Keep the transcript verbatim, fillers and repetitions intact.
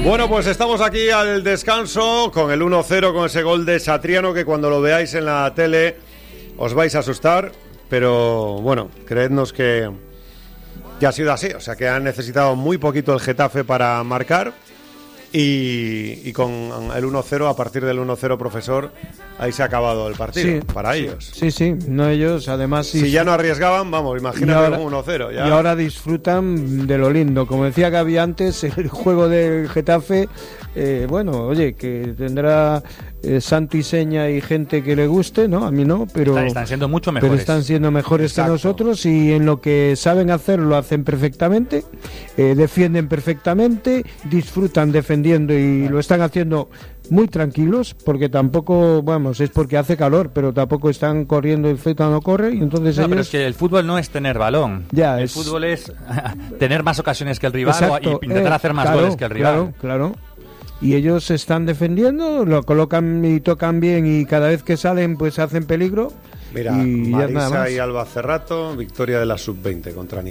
Bueno, pues estamos aquí al descanso con el uno cero, con ese gol de Satriano que cuando lo veáis en la tele os vais a asustar, pero bueno, creednos que, que ha sido así, o sea que han necesitado muy poquito el Getafe para marcar y, y con el uno cero, a partir del uno cero, profesor, ahí se ha acabado el partido, sí, para sí, ellos. Sí, sí, no ellos, además... Si ya no arriesgaban, vamos, imagínate un uno cero. Ya. Y ahora disfrutan de lo lindo. Como decía Gaby antes, el juego del Getafe, eh, bueno, oye, que tendrá eh, santo y seña y gente que le guste, ¿no? A mí no, pero... Están, están siendo mucho mejores. Pero están siendo mejores Exacto. que nosotros, y en lo que saben hacer lo hacen perfectamente, eh, defienden perfectamente, disfrutan defendiendo y lo están haciendo muy tranquilos, porque tampoco, vamos, es porque hace calor, pero tampoco están corriendo, el Zeta no corre, y entonces no, ellos... pero es que el fútbol no es tener balón, ya, el es... fútbol es tener más ocasiones que el rival. Exacto, y intentar eh, hacer más claro, goles que el rival. Claro, claro. Y ellos se están defendiendo, lo colocan y tocan bien, y cada vez que salen pues hacen peligro. Mira, y Marisa nada más. y Alba Cerrato, victoria de la sub veinte contra Nigeria.